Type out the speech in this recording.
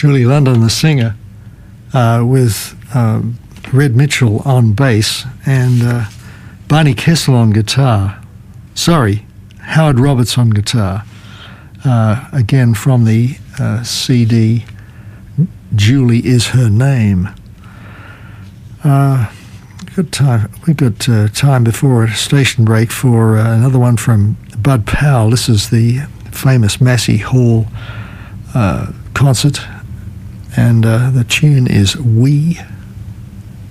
Julie London, the singer, with Red Mitchell on bass and Barney Kessel on guitar. Sorry, Howard Roberts on guitar. Again from the CD Julie Is Her Name. We've got time before a station break for another one from Bud Powell. This is the famous Massey Hall concert, and the tune is We